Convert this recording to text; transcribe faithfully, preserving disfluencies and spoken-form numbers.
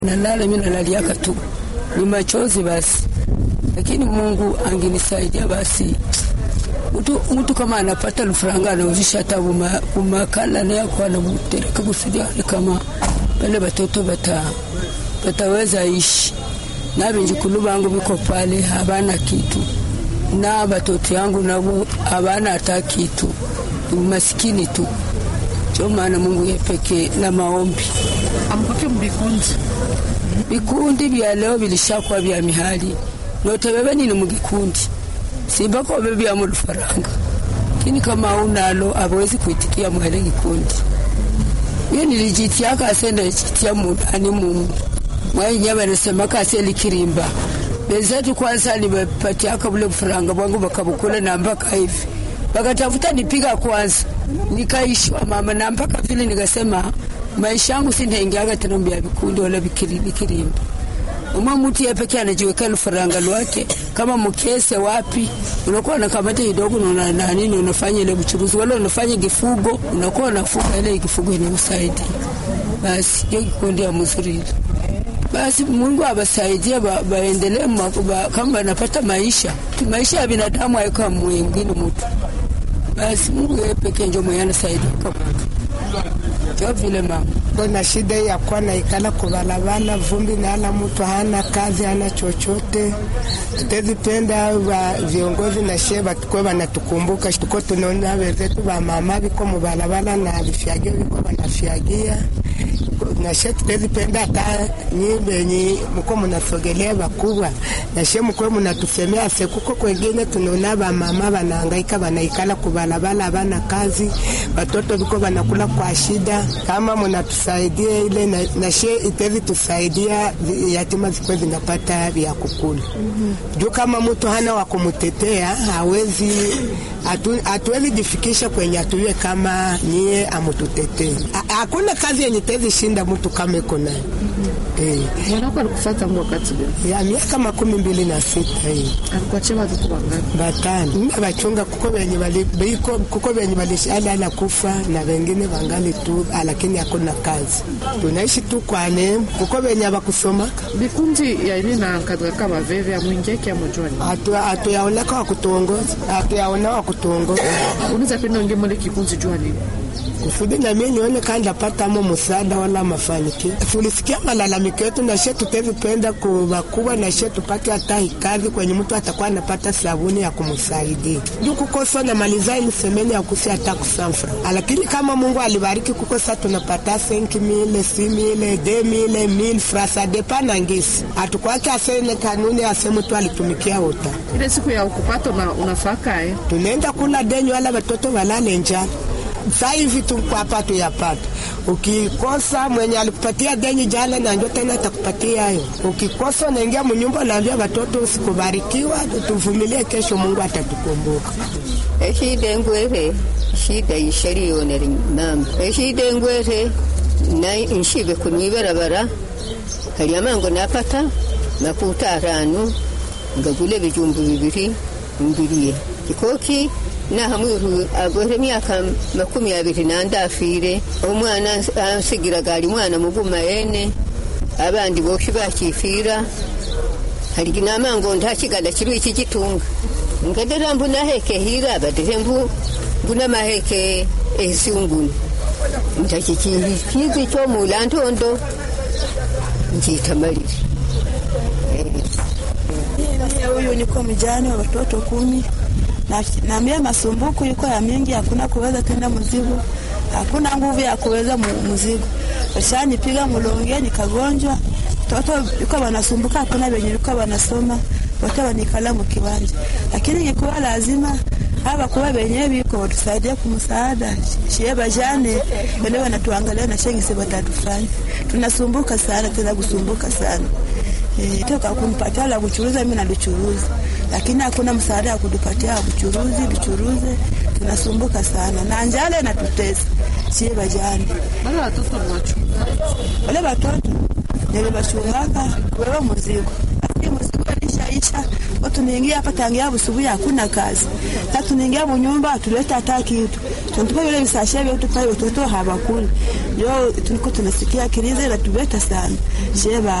Nalala mimi nalalia tu. Ni machozi basi. Lakini Mungu angenisaidia basi. Mtu mtu kama anapata lufranga anauzisha hata kumakala na kwa anamutereka kusudia kama wale watoto bata bataweza ishi. Na benjikulu bangu biko pale habana kitu. Na watoto yangu nabo habana hata kitu. Maskini tu. Cho maana Mungu yepeke na maombi. Amkoke mbikundi. Bikundi bya leo bilishakwa bya mihali. Notebebe nini mugikundi. Simba ko bebe ya mulufaranga. Kini kama unalo abawezi kuitikia muhele gikundi. Iyo nilijitia kasenda jitia mudani Mungu. Mwaye nyaba nasema kaseli kirimba. Benzetu kwanza nimepatia kabule bufaranga bwangu bakabukula na mpaka hivi. Bakatafuta nipiga kwanza. Nikaishwa mama na mpaka vile nikasema maisha yangu sindengiaga tena mbya bikundi wala bikiri bikirimba. Uma mtu yepeke anajiweka lufaranga lwake kama mkese wapi unakuwa na kamata kidogo na na nini unafanya ile buchuruzi wala unafanya gifugo unakuwa unafuga ile gifugo inakusaidia. Basi hiyo kikundi ya mzuri. Basi Mungu abasaidie baendelee ba, kama wanapata maisha. Maisha ya binadamu haiko mwingine mtu. Basi Mungu yepeke ndio mwenye anasaidia kwa kwa vile mama. Kuna shida ya kwa na ikala kubalabala vumbi na ala mtu hana kazi hana chochote. Tutazipenda wa viongozi na sheba tukwe wanatukumbuka tuko tunaona wenzetu wa mama biko mubalabala na vifyagio biko wanafyagia. Na shetu tutazipenda hata nyimbe nyi mko mnasogelea bakubwa na shetu mko mnatusemea sekuko kwengine tunaona wa mama wanahangaika wanaikala kubalabala bana kazi watoto biko wanakula kwa shida. Kama mnatusaidia ile na, na she itevi tusaidia yatima zikwe zinapata vya kukula. Mm-hmm. Juu kama mtu hana wa kumutetea hawezi atu, atuwezi jifikisha kwenye atuwe kama nyie amututetee. Hakuna kazi yenye tezi shinda mtu kama iko nayo. Mm-hmm. Eh. Mwanako alikufuata wakati gani? Ya miaka makumi mbili na sita hii. Alikuachia watoto wangapi? Batano. Mimi bachunga kuko wenye wali biko kuko wenye walishala na kufa na wengine wangali tu lakini hakuna kazi. Tunaishi tu kwa neema. Kuko wenye bakusoma. Bikundi ya ini na kadra kama veve ya mwingeke ya mojoni. Atu atu yaona kwa kutuongoza. Atu yaona wa kutuongoza. Unaweza penda ungemole kikundi jua nini? Kusudi na mimi nione kanda pata mo msaada wala mafanikio. Tulisikia malalamiko yetu na shetu tevipenda kubakubwa na shetu pate hata hikazi kwenye mtu atakuwa anapata sabuni ya kumsaidia. Juu kukosa na malizai ni semeni ya kusi hata kusanfra. Lakini kama Mungu alibariki kukosa tunapata cinq mille, six mille, deux mille, mille francs ça dépend na ngisi. Atukwake asene kanuni aseme tu alitumikia wote. Ile siku ya ukupata na unafaka eh. Tunaenda kula denyo wala watoto walale njaa. Sasa hivi tumpapa tu yapata. Ukikosa mwenye alikupatia deni jana na ndio tena atakupatia hayo. Ukikosa unaingia mnyumba naambia watoto usikubarikiwa, tuvumilie kesho Mungu atatukumbuka. Eshide ngwere, shida ishari yoneri mama. Eshide ngwere na inshibe kunwibarabara. Kaliyamango napata nakuta arano ngagule bijumbu bibiri mbiriye. Kikoki na hamuru agore myaka makumi abiri nandafire omwana ansigira gali mwana muguma yene abandi boshi bakifira hari ginamango ndakigada kiru iki gitunga ngadera mbuna heke hira badembu mbuna maheke esunguni ndakikiri kizi cyo mulantondo njitamariri huyu niko mjane wa watoto kumi. Na, na mie masumbuku yuko ya mingi, hakuna kuweza tena mzigo, hakuna nguvu ya kuweza mzigo. Washani piga mulonge nikagonjwa, toto yuko wanasumbuka, hakuna wenye yuko wanasoma, wote wanikala mkiwanja. Lakini ingekuwa lazima haba kuwa wenye biko tusaidia kumsaada. Shieba jane wale wanatuangalia na shengi sema tatufanya. Tunasumbuka sana, tena kusumbuka sana. Eh, toka kunipatia la kuchuruza mimi na duchuruza. Lakini hakuna msaada wa kutupatia kuchuruzi, duchuruze. Tunasumbuka sana. Na njala inatutesa. Sie bajani. Wale watoto wachunga. Wale watoto ndio bachungaka wewe mzigo. Lakini mzigo ilishaisha. Watu niingia hapa tangia asubuhi hakuna kazi. Sasa tunaingia mu nyumba tuleta hata kitu. Tunatupa vile visashe vyote pale watoto hawakuli. Ndio tuniko tunasikia kilize la tubeta sana. Sheba